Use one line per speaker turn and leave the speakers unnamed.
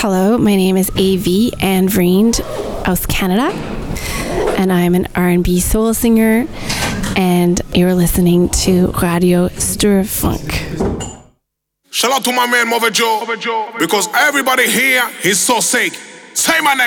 Hello, my name is AV Anne Vriend aus Canada, and I'm an R&B soul singer, and you're listening to Radio Sturfunk.
Shout out to my man Mother Joe, because everybody here is so sick. Say my name.